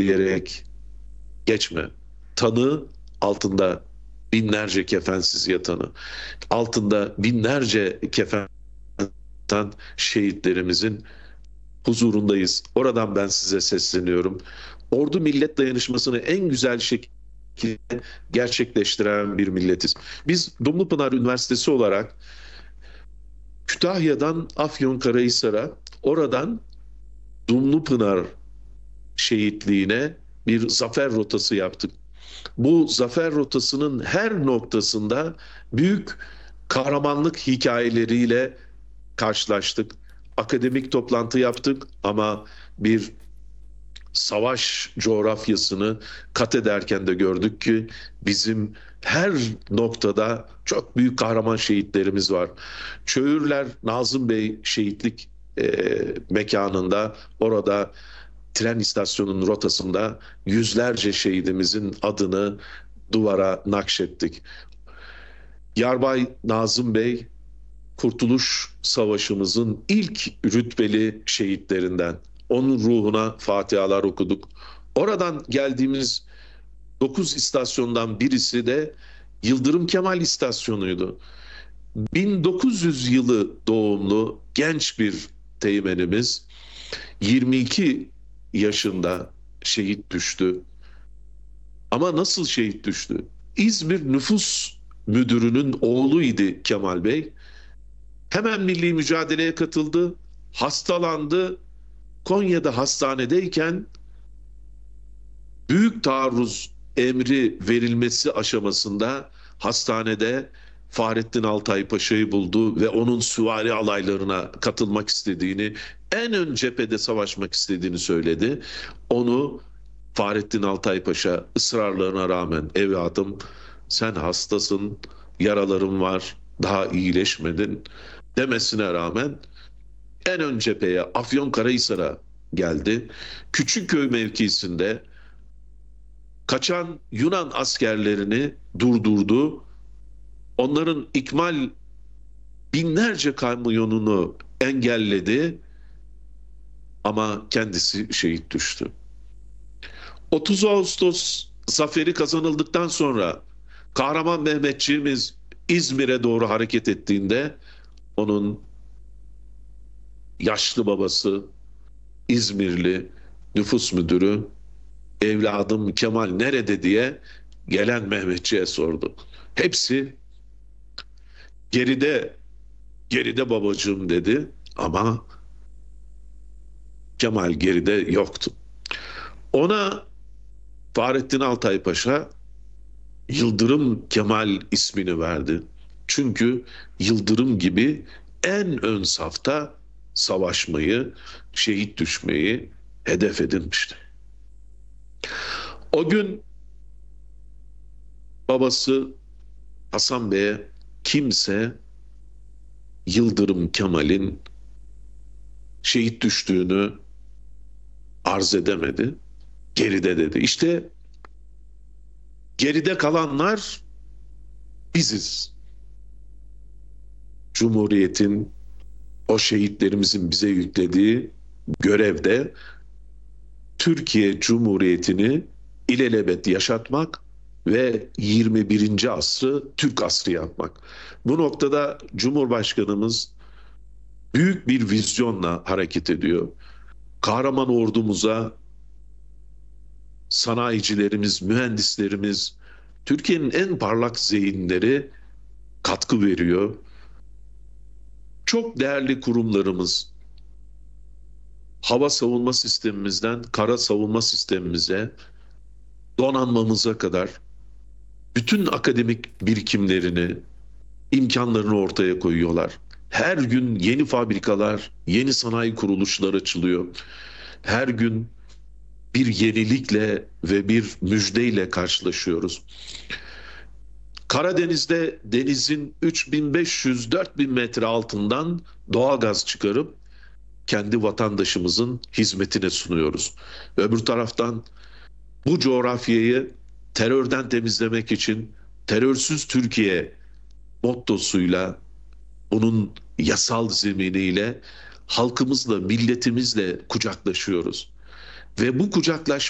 diyerek geçme. Tanı, altında binlerce kefensiz yatanı, altında binlerce kefenden şehitlerimizin huzurundayız. Oradan ben size sesleniyorum. Ordu millet dayanışmasını en güzel şekilde gerçekleştiren bir milletiz. Biz Dumlupınar Üniversitesi olarak Kütahya'dan Afyonkarahisar'a, oradan Dumlupınar şehitliğine bir zafer rotası yaptık. Bu zafer rotasının her noktasında büyük kahramanlık hikayeleriyle karşılaştık. Akademik toplantı yaptık ama bir savaş coğrafyasını kat ederken de gördük ki bizim her noktada çok büyük kahraman şehitlerimiz var. Çöğürler Nazım Bey şehitlik mekanında, orada tren istasyonunun rotasında yüzlerce şehidimizin adını duvara nakşettik. Yarbay Nazım Bey, Kurtuluş Savaşımızın ilk rütbeli şehitlerinden. Onun ruhuna fatihalar okuduk. Oradan geldiğimiz 9 istasyondan birisi de Yıldırım Kemal İstasyonu'ydu. 1900 yılı doğumlu genç bir teğmenimiz 22 yaşında şehit düştü. Ama nasıl şehit düştü? İzmir Nüfus Müdürü'nün oğluydu Kemal Bey. Hemen milli mücadeleye katıldı, hastalandı. Konya'da hastanedeyken büyük taarruz emri verilmesi aşamasında hastanede Fahrettin Altay Paşa'yı buldu ve onun süvari alaylarına katılmak istediğini, en ön cephede savaşmak istediğini söyledi. Onu Fahrettin Altay Paşa ısrarlarına rağmen, evladım sen hastasın, yaraların var, daha iyileşmedin demesine rağmen en ön cepheye Afyonkarahisar'a geldi. Küçükköy mevkisinde kaçan Yunan askerlerini durdurdu. Onların ikmal binlerce kamyonunu engelledi ama kendisi şehit düştü. 30 Ağustos zaferi kazanıldıktan sonra Kahraman Mehmetçiğimiz İzmir'e doğru hareket ettiğinde onun yaşlı babası İzmirli nüfus müdürü evladım Kemal nerede diye gelen Mehmetçiğe sordu. Hepsi geride, geride babacığım dedi ama Kemal geride yoktu. Ona Fahrettin Altay Paşa Yıldırım Kemal ismini verdi. Çünkü Yıldırım gibi en ön safta savaşmayı, şehit düşmeyi hedef edinmişti. O gün babası Hasan Bey'e kimse Yıldırım Kemal'in şehit düştüğünü arz edemedi. Geride dedi. İşte geride kalanlar biziz. Cumhuriyetin, o şehitlerimizin bize yüklediği görevde Türkiye Cumhuriyeti'ni ilelebet yaşatmak ve 21. asrı Türk asrı yapmak. Bu noktada Cumhurbaşkanımız büyük bir vizyonla hareket ediyor. Kahraman ordumuza sanayicilerimiz, mühendislerimiz, Türkiye'nin en parlak zihinleri katkı veriyor. Çok değerli kurumlarımız, hava savunma sistemimizden kara savunma sistemimize, donanmamıza kadar bütün akademik birikimlerini, imkanlarını ortaya koyuyorlar. Her gün yeni fabrikalar, yeni sanayi kuruluşları açılıyor. Her gün bir yenilikle ve bir müjdeyle karşılaşıyoruz. Karadeniz'de denizin 3500-4000 metre altından doğalgaz çıkarıp kendi vatandaşımızın hizmetine sunuyoruz. Öbür taraftan bu coğrafyayı terörden temizlemek için terörsüz Türkiye mottosuyla, bunun yasal zeminiyle halkımızla, milletimizle kucaklaşıyoruz. Ve bu kucaklaşma